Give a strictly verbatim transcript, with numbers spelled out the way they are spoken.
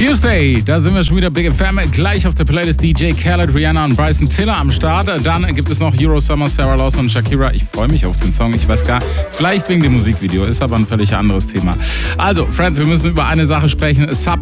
Tuesday, da sind wir schon wieder Big F M. Gleich auf der Playlist D J Khaled, Rihanna und Bryson Tiller am Start. Dann gibt es noch Euro Summer, Sarah Lawson und Shakira. Ich freue mich auf den Song. Ich weiß gar, vielleicht wegen dem Musikvideo, ist aber ein völlig anderes Thema. Also, Friends, wir müssen über eine Sache sprechen. Sub